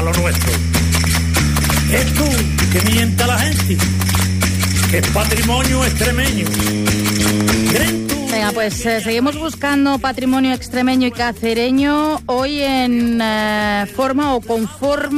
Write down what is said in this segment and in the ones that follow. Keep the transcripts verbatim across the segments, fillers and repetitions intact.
lo nuestro. Esto que mienta la gente, que es patrimonio extremeño. Venga, pues eh, seguimos buscando patrimonio extremeño y cacereño, hoy en eh, forma o con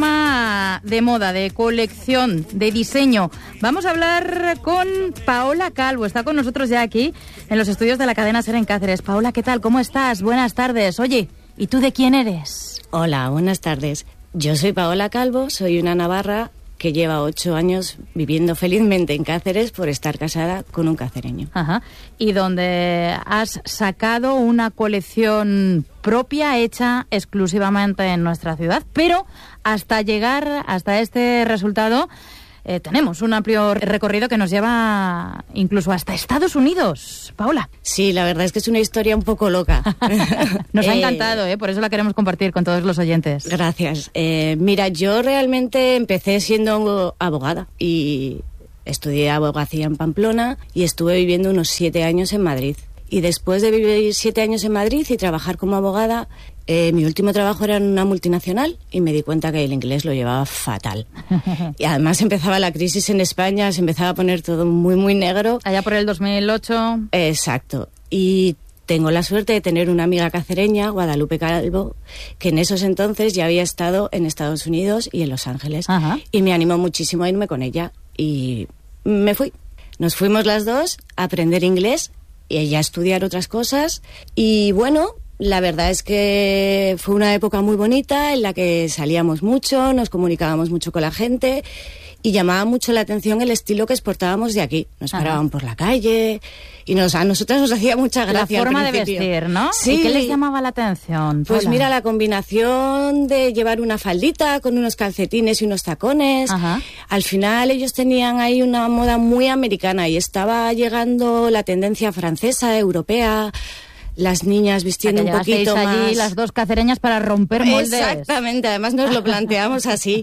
forma de moda, de colección, de diseño. Vamos a hablar con Paola Calvo, está con nosotros ya aquí en los estudios de la cadena SER en Cáceres. Paola, ¿qué tal? ¿Cómo estás? Buenas tardes. Oye, ¿y tú de quién eres? Hola, buenas tardes. Yo soy Paola Calvo, soy una navarra que lleva ocho años viviendo felizmente en Cáceres por estar casada con un cacereño. Ajá. Y donde has sacado una colección propia hecha exclusivamente en nuestra ciudad, pero hasta llegar hasta este resultado eh, tenemos un amplio recorrido que nos lleva incluso hasta Estados Unidos. Paola. Sí, la verdad es que es una historia un poco loca. Nos ha eh, encantado, ¿eh? Por eso la queremos compartir con todos los oyentes. Gracias. Eh, mira, yo realmente empecé siendo abogada y estudié abogacía en Pamplona y estuve viviendo unos siete años en Madrid. Y después de vivir siete años en Madrid y trabajar como abogada, eh, mi último trabajo era en una multinacional y me di cuenta que el inglés lo llevaba fatal. Y además empezaba la crisis en España, se empezaba a poner todo muy, muy negro. Allá por el dos mil ocho. Exacto. Y tengo la suerte de tener una amiga cacereña, Guadalupe Calvo, que en esos entonces ya había estado en Estados Unidos y en Los Ángeles. Ajá. Y me animó muchísimo a irme con ella. Y me fui. Nos fuimos las dos a aprender inglés y ella a estudiar otras cosas. Y bueno, la verdad es que fue una época muy bonita en la que salíamos mucho, nos comunicábamos mucho con la gente y llamaba mucho la atención el estilo que exportábamos de aquí. Nos Ajá. paraban por la calle y nos, a nosotras nos hacía mucha gracia. La forma al de principio. vestir, ¿no? Sí. ¿Y qué les llamaba la atención, Pues Paola? mira, la combinación de llevar una faldita con unos calcetines y unos tacones. Ajá. Al final ellos tenían ahí una moda muy americana y estaba llegando la tendencia francesa, europea, las niñas vistiendo O sea, un que poquito llegasteis más. allí las dos cacereñas para romper moldes. Exactamente, además nos lo planteamos así.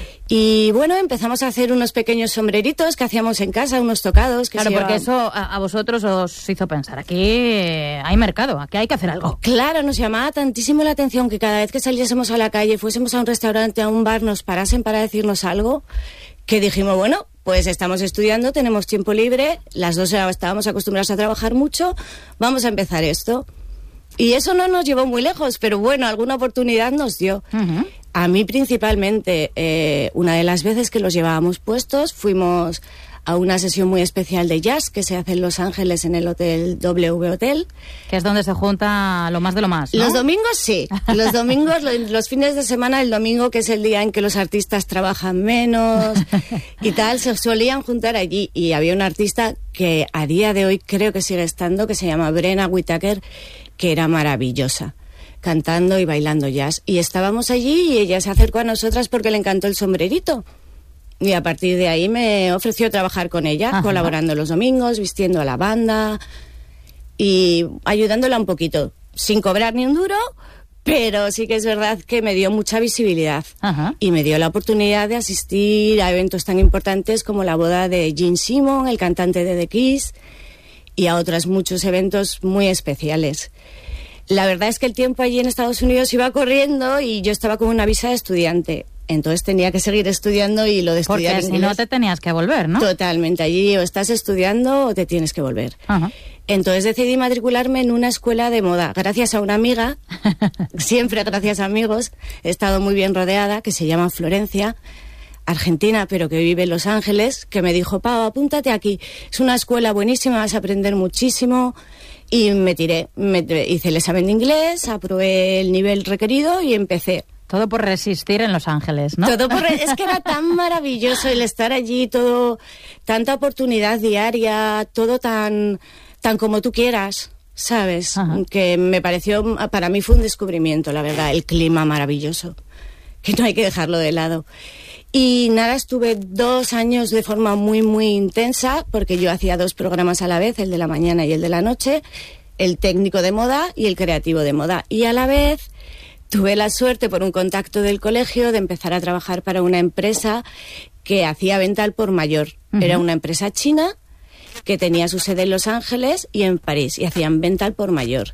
Y bueno, empezamos a hacer unos pequeños sombreritos que hacíamos en casa, unos tocados. Que Claro, se porque llevaban... eso a, a vosotros os hizo pensar, aquí eh, hay mercado, aquí hay que hacer algo. Claro, nos llamaba tantísimo la atención que cada vez que saliésemos a la calle, fuésemos a un restaurante, a un bar, nos parasen para decirnos algo, que dijimos, bueno, pues estamos estudiando, tenemos tiempo libre, las dos estábamos acostumbradas a trabajar mucho, vamos a empezar esto. Y eso no nos llevó muy lejos, pero bueno, alguna oportunidad nos dio. Uh-huh. A mí principalmente, eh, una de las veces que los llevábamos puestos, fuimos a una sesión muy especial de jazz que se hace en Los Ángeles en el Hotel W Hotel. Que es donde se junta lo más de lo más, ¿no? Los domingos sí, los domingos, los, los fines de semana, el domingo que es el día en que los artistas trabajan menos y tal, se solían juntar allí y había un artista que a día de hoy creo que sigue estando, que se llama Brenna Whitaker, que era maravillosa, cantando y bailando jazz. Y estábamos allí y ella se acercó a nosotras porque le encantó el sombrerito. Y a partir de ahí me ofreció trabajar con ella, Ajá. colaborando los domingos, vistiendo a la banda y ayudándola un poquito, sin cobrar ni un duro, pero sí que es verdad que me dio mucha visibilidad. Ajá. Y me dio la oportunidad de asistir a eventos tan importantes como la boda de Gene Simmons, el cantante de The Kiss, y a otros muchos eventos muy especiales. La verdad es que el tiempo allí en Estados Unidos iba corriendo y yo estaba con una visa de estudiante. Entonces tenía que seguir estudiando y lo de estudiar Porque si inglés... no te tenías que volver, ¿no? Totalmente. Allí o estás estudiando o te tienes que volver. Ajá. Entonces decidí matricularme en una escuela de moda. Gracias a una amiga, siempre gracias a amigos, he estado muy bien rodeada, que se llama Florencia, argentina, pero que vive en Los Ángeles, que me dijo, Pau, apúntate aquí. Es una escuela buenísima, vas a aprender muchísimo. Y me tiré, me, hice el examen de inglés, aprobé el nivel requerido y empecé. Todo por resistir en Los Ángeles, ¿no? Todo por... Es que era tan maravilloso el estar allí, todo, tanta oportunidad diaria, todo tan, tan como tú quieras, ¿sabes? Ajá. Que me pareció, para mí fue un descubrimiento, la verdad, el clima maravilloso, que no hay que dejarlo de lado. Y nada, estuve dos años de forma muy, muy intensa, porque yo hacía dos programas a la vez, el de la mañana y el de la noche, el técnico de moda y el creativo de moda. Y a la vez tuve la suerte, por un contacto del colegio, de empezar a trabajar para una empresa que hacía venta al por mayor. Uh-huh. Era una empresa china que tenía su sede en Los Ángeles y en París, y hacían venta al por mayor.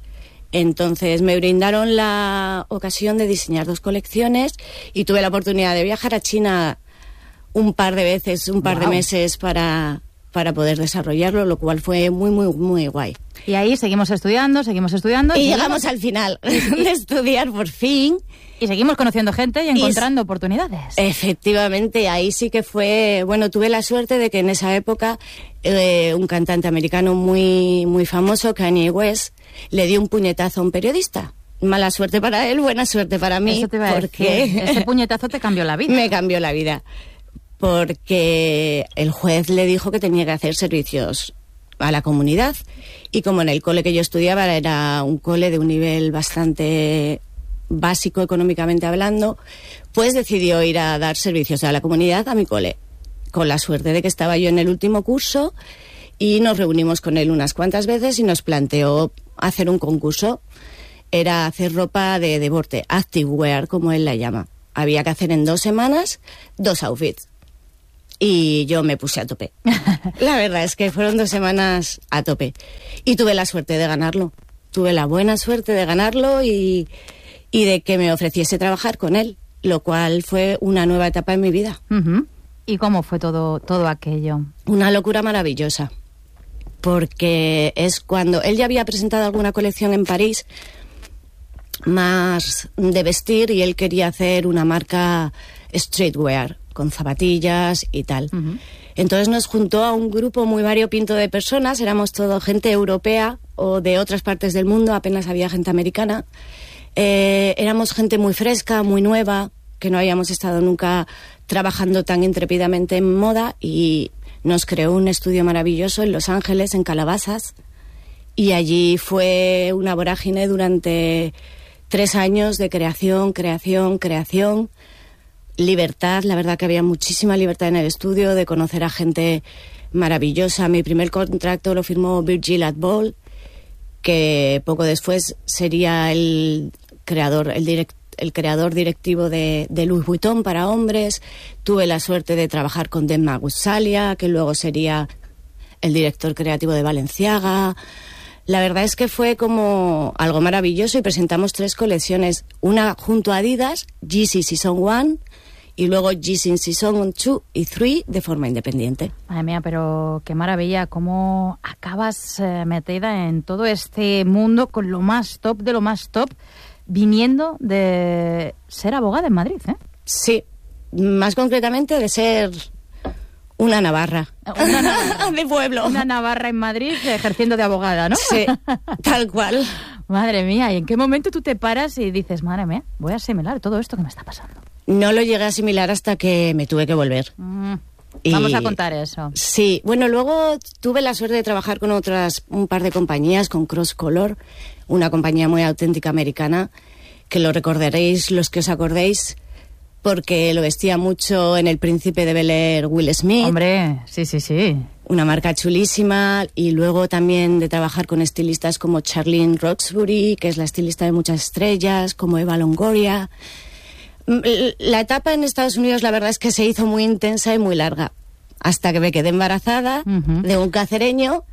Entonces me brindaron la ocasión de diseñar dos colecciones y tuve la oportunidad de viajar a China un par de veces, un par wow. de meses para, para poder desarrollarlo, lo cual fue muy, muy, muy guay. Y ahí seguimos estudiando, seguimos estudiando. Y, y llegamos al final de estudiar por fin. Y seguimos conociendo gente y encontrando y, oportunidades. Efectivamente, ahí sí que fue... Bueno, tuve la suerte de que en esa época eh, un cantante americano muy, muy famoso, Kanye West, le dio un puñetazo a un periodista. Mala suerte para él, buena suerte para mí. Eso te iba a porque decir. Ese puñetazo te cambió la vida. Me cambió la vida. Porque el juez le dijo que tenía que hacer servicios a la comunidad. Y como en el cole que yo estudiaba era un cole de un nivel bastante básico económicamente hablando, pues decidió ir a dar servicios a la comunidad a mi cole. Con la suerte de que estaba yo en el último curso y nos reunimos con él unas cuantas veces y nos planteó hacer un concurso. Era hacer ropa de deporte, active wear, como él la llama. Había que hacer en dos semanas dos outfits. Y yo me puse a tope. La verdad es que fueron dos semanas a tope. Y tuve la suerte de ganarlo. Tuve la buena suerte de ganarlo y, y de que me ofreciese trabajar con él, lo cual fue una nueva etapa en mi vida. Uh-huh. ¿Y cómo fue todo, todo aquello? Una locura maravillosa. Porque es cuando... Él ya había presentado alguna colección en París más de vestir y él quería hacer una marca streetwear, con zapatillas y tal. Uh-huh. Entonces nos juntó a un grupo muy variopinto de personas, éramos todo gente europea o de otras partes del mundo, apenas había gente americana. Eh, éramos gente muy fresca, muy nueva, que no habíamos estado nunca trabajando tan intrépidamente en moda y nos creó un estudio maravilloso en Los Ángeles, en Calabazas, y allí fue una vorágine durante tres años de creación, creación, creación. Libertad, la verdad que había muchísima libertad en el estudio, de conocer a gente maravillosa. Mi primer contrato lo firmó Virgil Abloh, que poco después sería el creador, el, direct, el creador directivo de, de Louis Vuitton para hombres. Tuve la suerte de trabajar con Demna Gvasalia, que luego sería el director creativo de Balenciaga. La verdad es que fue como algo maravilloso y presentamos tres colecciones, una junto a Adidas, Yeezy Season uno, y luego Yeezy Season dos y tres de forma independiente. Madre mía, pero qué maravilla, cómo acabas eh, metida en todo este mundo con lo más top de lo más top, viniendo de ser abogada en Madrid, ¿eh? Sí, más concretamente de ser una navarra. Una navarra. De pueblo. Una navarra en Madrid ejerciendo de abogada, ¿no? Sí, tal cual. Madre mía, ¿y en qué momento tú te paras y dices, madre mía, voy a asimilar todo esto que me está pasando? No lo llegué a asimilar hasta que me tuve que volver. Mm, y, vamos a contar eso. Sí, bueno, luego tuve la suerte de trabajar con otras, un par de compañías, con Cross Color, una compañía muy auténtica americana, que lo recordaréis los que os acordéis, porque lo vestía mucho en El Príncipe de Bel-Air Will Smith. Hombre, sí, sí, sí. Una marca chulísima, y luego también de trabajar con estilistas como Charlene Roxbury, que es la estilista de muchas estrellas, como Eva Longoria. La etapa en Estados Unidos, la verdad es que se hizo muy intensa y muy larga, hasta que me quedé embarazada uh-huh. de un cacereño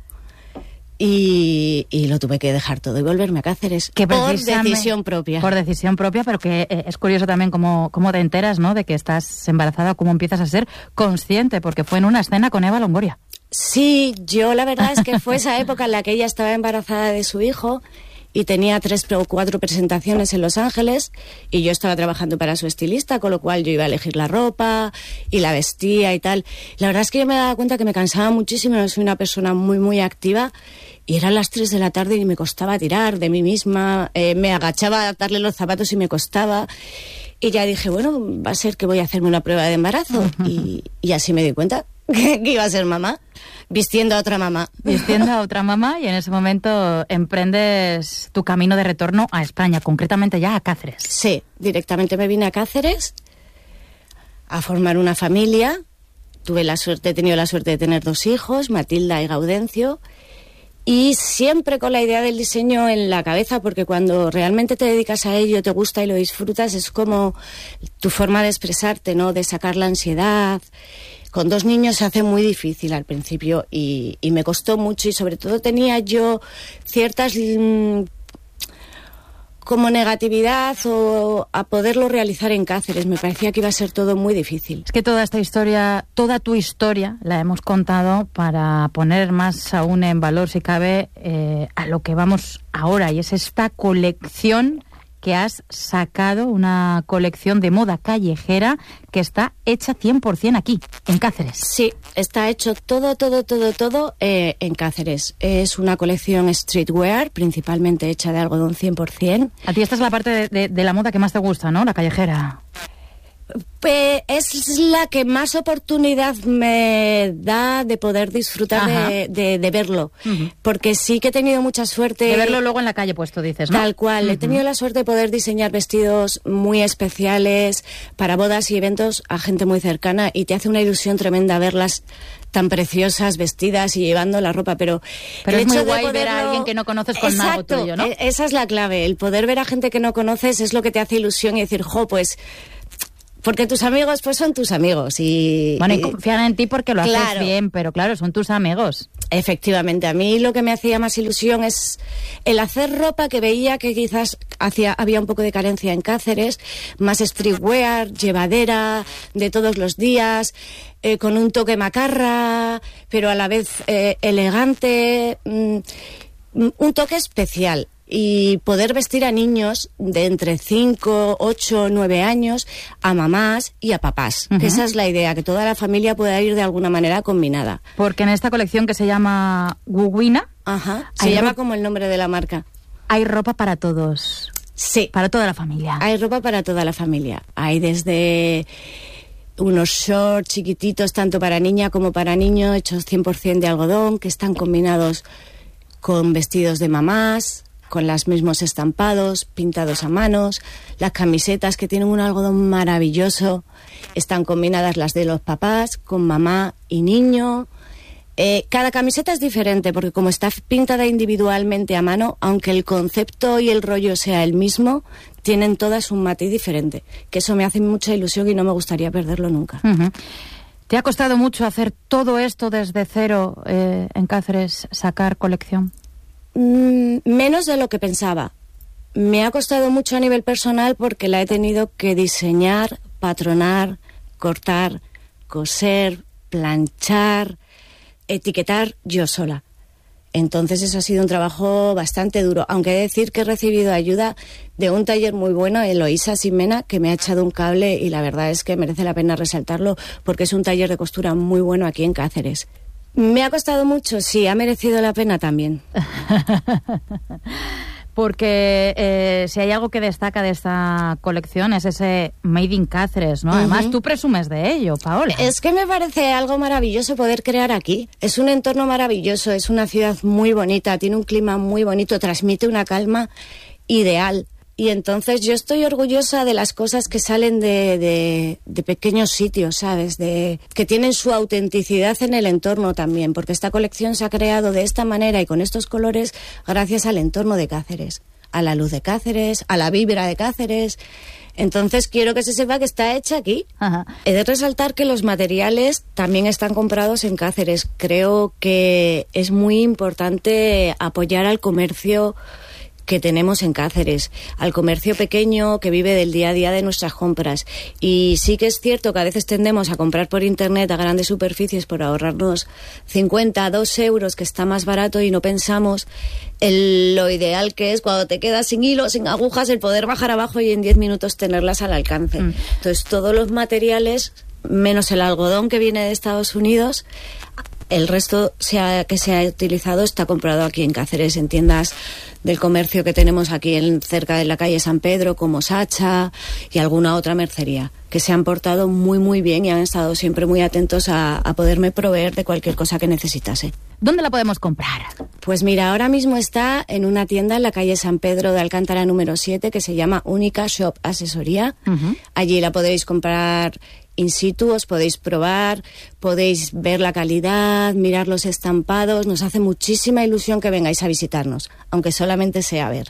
y, y lo tuve que dejar todo y volverme a Cáceres que por decisión propia. Por decisión propia, pero que eh, es curioso también cómo, cómo te enteras, ¿no?, de que estás embarazada, cómo empiezas a ser consciente, porque fue en una escena con Eva Longoria. Sí, yo la verdad es que fue esa época en la que ella estaba embarazada de su hijo y tenía tres o cuatro presentaciones en Los Ángeles y yo estaba trabajando para su estilista, con lo cual yo iba a elegir la ropa y la vestía y tal. La verdad es que yo me daba cuenta que me cansaba muchísimo, no soy una persona muy muy activa y eran las tres de la tarde y me costaba tirar de mí misma, eh, me agachaba a darle los zapatos y me costaba. Y ya dije, bueno, va a ser que voy a hacerme una prueba de embarazo. Y, y así me di cuenta que, que iba a ser mamá, vistiendo a otra mamá. Vistiendo a otra mamá, y en ese momento emprendes tu camino de retorno a España, concretamente ya a Cáceres. Sí, directamente me vine a Cáceres a formar una familia. Tuve la suerte, he tenido la suerte de tener dos hijos, Matilda y Gaudencio. Y siempre con la idea del diseño en la cabeza, porque cuando realmente te dedicas a ello, te gusta y lo disfrutas, es como tu forma de expresarte, ¿no? De sacar la ansiedad. Con dos niños se hace muy difícil al principio y, y me costó mucho, y sobre todo tenía yo ciertas mmm, como negatividad o a poderlo realizar en Cáceres. Me parecía que iba a ser todo muy difícil. Es que toda esta historia, toda tu historia, la hemos contado para poner más aún en valor, si cabe, eh, a lo que vamos ahora, y es esta colección que has sacado, una colección de moda callejera que está hecha cien por ciento aquí, en Cáceres. Sí, está hecho todo, todo, todo, todo eh, en Cáceres. Es una colección streetwear, principalmente hecha de algodón cien por ciento. A ti esta es la parte de, de, de la moda que más te gusta, ¿no? La callejera. Pues es la que más oportunidad me da de poder disfrutar de, de, de verlo. Uh-huh. Porque sí que he tenido mucha suerte... De verlo luego en la calle puesto, dices, ¿no? Tal cual. Uh-huh. He tenido la suerte de poder diseñar vestidos muy especiales para bodas y eventos a gente muy cercana, y te hace una ilusión tremenda verlas tan preciosas, vestidas y llevando la ropa, pero... Pero el es hecho muy guay de poderlo... ver a alguien que no conoces con Exacto, algo tuyo, ¿no? Esa es la clave. El poder ver a gente que no conoces es lo que te hace ilusión y decir, jo, pues... Porque tus amigos, pues son tus amigos y... Bueno, y confían en ti porque lo claro, haces bien, pero claro, son tus amigos. Efectivamente, a mí lo que me hacía más ilusión es el hacer ropa que veía que quizás hacía, había un poco de carencia en Cáceres, más streetwear, llevadera, de todos los días, eh, con un toque macarra, pero a la vez eh, elegante, mm, un toque especial. Y poder vestir a niños de entre cinco, ocho, nueve años, a mamás y a papás. Uh-huh. Esa es la idea, que toda la familia pueda ir de alguna manera combinada. Porque en esta colección que se llama Guguina... Ajá, se llama ro- como el nombre de la marca. Hay ropa para todos. Sí. Para toda la familia. Hay ropa para toda la familia. Hay desde... unos shorts chiquititos, tanto para niña como para niño, hechos cien por ciento de algodón, que están combinados con vestidos de mamás, con los mismos estampados, pintados a manos. Las camisetas, que tienen un algodón maravilloso, están combinadas las de los papás con mamá y niño. Eh, cada camiseta es diferente, porque como está pintada individualmente a mano, aunque el concepto y el rollo sea el mismo, tienen todas un matiz diferente, que eso me hace mucha ilusión y no me gustaría perderlo nunca. Uh-huh. ¿Te ha costado mucho hacer todo esto desde cero eh, en Cáceres, sacar colección? Mm, menos de lo que pensaba. Me ha costado mucho a nivel personal porque la he tenido que diseñar, patronar, cortar, coser, planchar, etiquetar yo sola. Entonces eso ha sido un trabajo bastante duro, aunque he de decir que he recibido ayuda de un taller muy bueno, Eloísa Simena, que me ha echado un cable, y la verdad es que merece la pena resaltarlo porque es un taller de costura muy bueno aquí en Cáceres. ¿Me ha costado mucho? Sí, ha merecido la pena también. Porque eh, si hay algo que destaca de esta colección es ese Made in Cáceres, ¿no? Además, uh-huh. tú presumes de ello, Paola. Es que me parece algo maravilloso poder crear aquí. Es un entorno maravilloso, es una ciudad muy bonita, tiene un clima muy bonito, transmite una calma ideal. Y entonces yo estoy orgullosa de las cosas que salen de, de, de pequeños sitios, ¿sabes? De, que tienen su autenticidad en el entorno también, porque esta colección se ha creado de esta manera y con estos colores gracias al entorno de Cáceres, a la luz de Cáceres, a la vibra de Cáceres. Entonces quiero que se sepa que está hecha aquí. Ajá. He de resaltar que los materiales también están comprados en Cáceres. Creo que es muy importante apoyar al comercio que tenemos en Cáceres, al comercio pequeño que vive del día a día de nuestras compras. Y sí que es cierto que a veces tendemos a comprar por internet a grandes superficies por ahorrarnos cincuenta, dos euros, que está más barato, y no pensamos en lo ideal que es cuando te quedas sin hilo, sin agujas, el poder bajar abajo y en diez minutos tenerlas al alcance. Mm. Entonces todos los materiales, menos el algodón que viene de Estados Unidos, el resto sea, que se ha utilizado está comprado aquí en Cáceres, en tiendas del comercio que tenemos aquí en, cerca de la calle San Pedro, como Sacha y alguna otra mercería, que se han portado muy muy bien y han estado siempre muy atentos a, a poderme proveer de cualquier cosa que necesitase. ¿Dónde la podemos comprar? Pues mira, ahora mismo está en una tienda en la calle San Pedro de Alcántara número siete, que se llama Única Shop Asesoría. Uh-huh. Allí la podéis comprar in situ, os podéis probar, podéis ver la calidad, mirar los estampados. Nos hace muchísima ilusión que vengáis a visitarnos, aunque solamente sea a ver.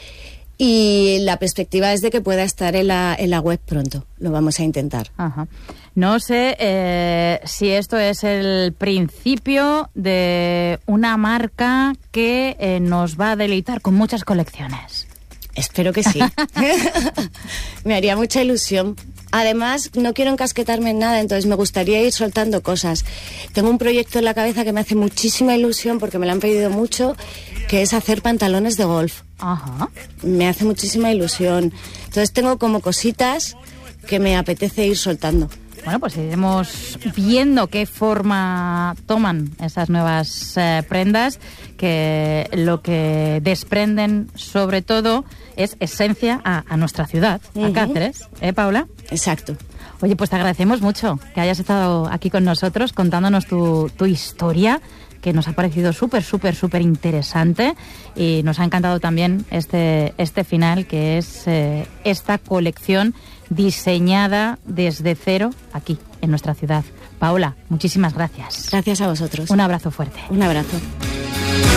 Y la perspectiva es de que pueda estar en la, en la web pronto. Lo vamos a intentar. Ajá. No sé eh, si esto es el principio de una marca que eh, nos va a deleitar con muchas colecciones. Espero que sí. Me haría mucha ilusión. Además, no quiero encasquetarme en nada, entonces me gustaría ir soltando cosas. Tengo un proyecto en la cabeza que me hace muchísima ilusión porque me lo han pedido mucho, que es hacer pantalones de golf. Ajá. Me hace muchísima ilusión. Entonces tengo como cositas que me apetece ir soltando. Bueno, pues iremos viendo qué forma toman esas nuevas eh, prendas, que lo que desprenden sobre todo es esencia a, a nuestra ciudad, a uh-huh. Cáceres, ¿eh, Paula? Exacto. Oye, pues te agradecemos mucho que hayas estado aquí con nosotros contándonos tu, tu historia, que nos ha parecido súper, súper, súper interesante, y nos ha encantado también este, este final, que es eh, esta colección diseñada desde cero aquí, en nuestra ciudad. Paola, muchísimas gracias. Gracias a vosotros. Un abrazo fuerte. Un abrazo.